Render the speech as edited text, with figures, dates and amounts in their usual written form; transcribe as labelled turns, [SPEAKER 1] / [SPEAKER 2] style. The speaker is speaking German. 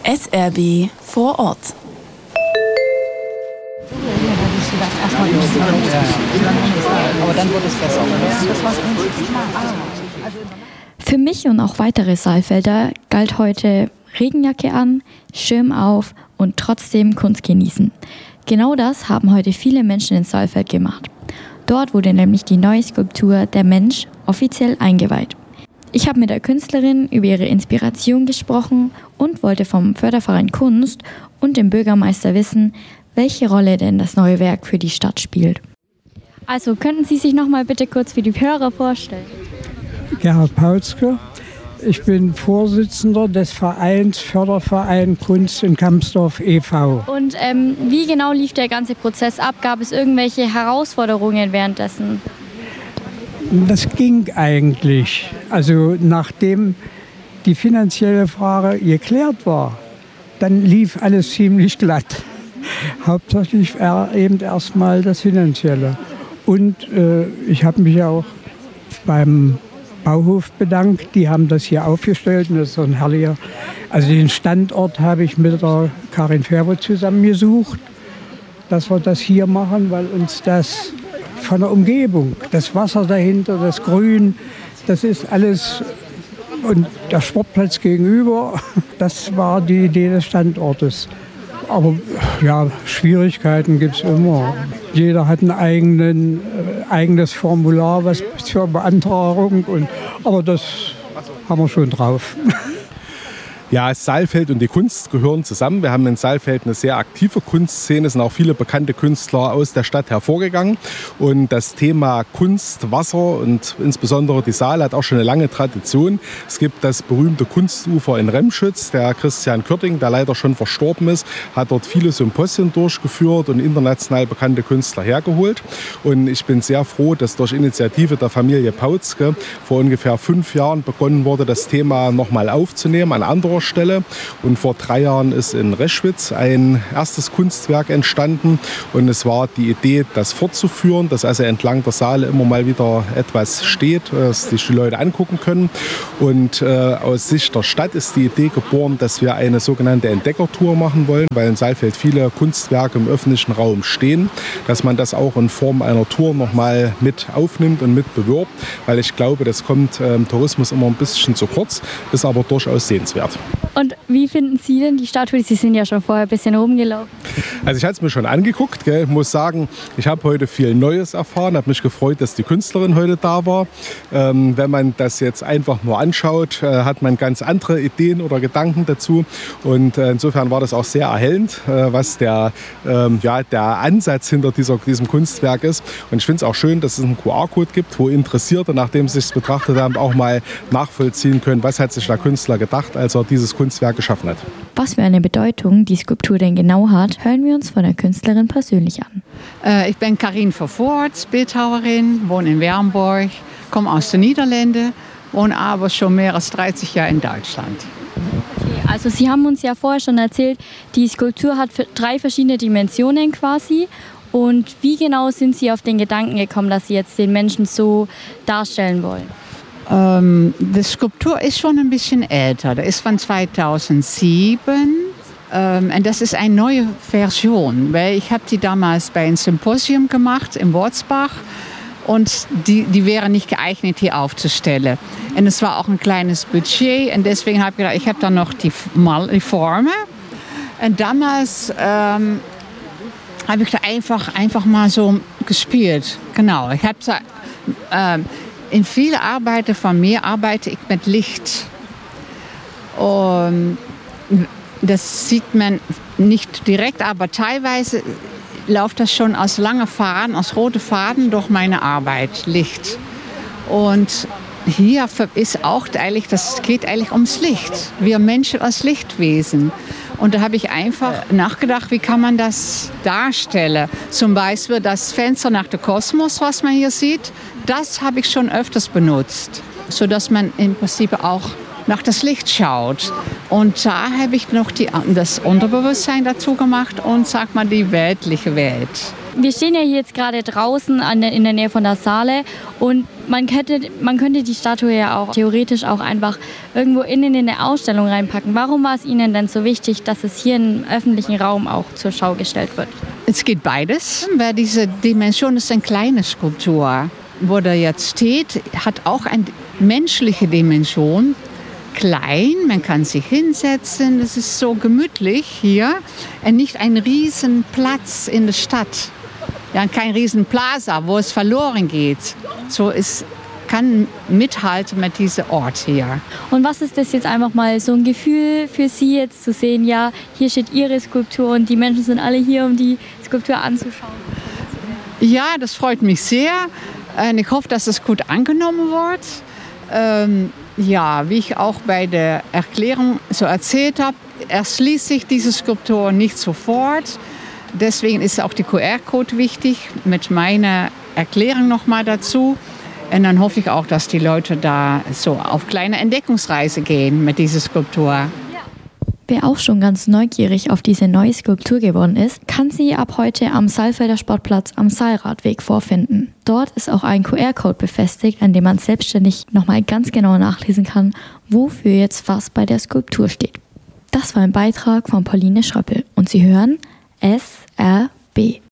[SPEAKER 1] SRB vor Ort.
[SPEAKER 2] Aber dann wird es besser.
[SPEAKER 3] Für mich und auch weitere Saalfelder galt heute Regenjacke an, Schirm auf und trotzdem Kunst genießen. Genau das haben heute viele Menschen in Saalfeld gemacht. Dort wurde nämlich die neue Skulptur Der Mensch offiziell eingeweiht. Ich habe mit der Künstlerin über ihre Inspiration gesprochen und wollte vom Förderverein Kunst und dem Bürgermeister wissen, welche Rolle denn das neue Werk für die Stadt spielt. Also könnten Sie sich noch mal bitte kurz für die Hörer vorstellen?
[SPEAKER 4] Gerhard Paulzke. Ich bin Vorsitzender des Vereins Förderverein Kunst in Kamsdorf e.V.
[SPEAKER 3] Und wie genau lief der ganze Prozess ab? Gab es irgendwelche Herausforderungen währenddessen?
[SPEAKER 4] Das ging eigentlich. Also nachdem die finanzielle Frage geklärt war, dann lief alles ziemlich glatt. Hauptsächlich eben erstmal das Finanzielle. Und ich habe mich auch beim Bauhof bedankt. Die haben das hier aufgestellt und das ist so ein herrlicher. Also den Standort habe ich mit der Karin Ferber zusammengesucht, dass wir das hier machen, weil uns das von der Umgebung, das Wasser dahinter, das Grün, das ist alles und der Sportplatz gegenüber, das war die Idee des Standortes. Aber ja, Schwierigkeiten gibt es immer. Jeder hat ein eigenes Formular, was zur Beantragung. Aber das haben wir schon drauf.
[SPEAKER 5] Ja, Saalfeld und die Kunst gehören zusammen. Wir haben in Saalfeld eine sehr aktive Kunstszene. Es sind auch viele bekannte Künstler aus der Stadt hervorgegangen. Und das Thema Kunst, Wasser und insbesondere die Saale hat auch schon eine lange Tradition. Es gibt das berühmte Kunstufer in Remschütz. Der Christian Körting, der leider schon verstorben ist, hat dort viele Symposien durchgeführt und international bekannte Künstler hergeholt. Und ich bin sehr froh, dass durch Initiative der Familie Paulzke vor ungefähr 5 Jahren begonnen wurde, das Thema nochmal aufzunehmen an anderer Stelle. Und vor 3 Jahren ist in Reschwitz ein erstes Kunstwerk entstanden. Und es war die Idee, das fortzuführen, dass also entlang der Saale immer mal wieder etwas steht, dass sich die Leute angucken können. Und aus Sicht der Stadt ist die Idee geboren, dass wir eine sogenannte Entdeckertour machen wollen, weil in Saalfeld viele Kunstwerke im öffentlichen Raum stehen, dass man das auch in Form einer Tour nochmal mit aufnimmt und mit bewirbt, weil ich glaube, das kommt im Tourismus immer ein bisschen zu kurz, ist aber durchaus sehenswert.
[SPEAKER 3] Und wie finden Sie denn die Statue? Sie sind ja schon vorher ein bisschen rumgelaufen.
[SPEAKER 5] Also ich hatte es mir schon angeguckt. Gell. Ich muss sagen, ich habe heute viel Neues erfahren. Habe mich gefreut, dass die Künstlerin heute da war. Wenn man das jetzt einfach nur anschaut, hat man ganz andere Ideen oder Gedanken dazu. Und insofern war das auch sehr erhellend, was der Ansatz hinter diesem Kunstwerk ist. Und ich finde es auch schön, dass es einen QR-Code gibt, wo Interessierte, nachdem sie es betrachtet haben, auch mal nachvollziehen können, was hat sich der Künstler gedacht, als er dieses Kunstwerk geschaffen hat.
[SPEAKER 3] Was für eine Bedeutung die Skulptur denn genau hat, hören wir uns von der Künstlerin persönlich an.
[SPEAKER 6] Ich bin Karin Vervoort, Bildhauerin, wohne in Wernburg, komme aus den Niederlanden, wohne aber schon mehr als 30 Jahre in Deutschland.
[SPEAKER 3] Okay, also Sie haben uns ja vorher schon erzählt, die Skulptur hat 3 verschiedene Dimensionen quasi. Und wie genau sind Sie auf den Gedanken gekommen, dass Sie jetzt den Menschen so darstellen wollen?
[SPEAKER 6] Die Skulptur ist schon ein bisschen älter. Das ist von 2007. Und das ist eine neue Version, weil ich habe die damals bei einem Symposium gemacht in Wurzbach und die wäre nicht geeignet, hier aufzustellen. Und es war auch ein kleines Budget und deswegen habe ich gedacht, ich habe dann noch die Formen. Und damals habe ich da einfach mal so gespielt. Genau, ich habe in vielen Arbeiten von mir arbeite ich mit Licht. Und das sieht man nicht direkt, aber teilweise läuft das schon als lange Faden, als rote Faden durch meine Arbeit, Licht. Und hier ist auch eigentlich, das geht eigentlich ums Licht. Wir Menschen als Lichtwesen. Und da habe ich einfach nachgedacht, wie kann man das darstellen? Zum Beispiel das Fenster nach dem Kosmos, was man hier sieht, das habe ich schon öfters benutzt, sodass man im Prinzip auch nach das Licht schaut. Und da habe ich noch das Unterbewusstsein dazu gemacht und, sag mal, die weltliche Welt.
[SPEAKER 3] Wir stehen ja hier jetzt gerade draußen in der Nähe von der Saale und man könnte die Statue ja auch theoretisch auch einfach irgendwo in eine Ausstellung reinpacken. Warum war es Ihnen denn so wichtig, dass es hier im öffentlichen Raum auch zur Schau gestellt wird?
[SPEAKER 6] Es geht beides, weil diese Dimension ist eine kleine Skulptur. Wo der jetzt steht, hat auch eine menschliche Dimension. Klein, man kann sich hinsetzen, es ist so gemütlich hier. Und nicht ein riesen Platz in der Stadt. Ja, kein riesen Plaza, wo es verloren geht. So es kann mithalten mit diesem Ort hier.
[SPEAKER 3] Und was ist das jetzt einfach mal so ein Gefühl für Sie jetzt zu sehen, ja, hier steht Ihre Skulptur und die Menschen sind alle hier, um die Skulptur anzuschauen?
[SPEAKER 6] Ja, das freut mich sehr. Und ich hoffe, dass es gut angenommen wird. Ja, wie ich auch bei der Erklärung so erzählt habe, erschließt sich diese Skulptur nicht sofort. Deswegen ist auch der QR-Code wichtig, mit meiner Erklärung nochmal dazu. Und dann hoffe ich auch, dass die Leute da so auf kleine Entdeckungsreise gehen mit dieser Skulptur.
[SPEAKER 3] Wer auch schon ganz neugierig auf diese neue Skulptur geworden ist, kann sie ab heute am Saalfelder Sportplatz am Saalradweg vorfinden. Dort ist auch ein QR-Code befestigt, an dem man selbstständig nochmal ganz genau nachlesen kann, wofür jetzt was bei der Skulptur steht. Das war ein Beitrag von Pauline Schröppel und Sie hören SRB.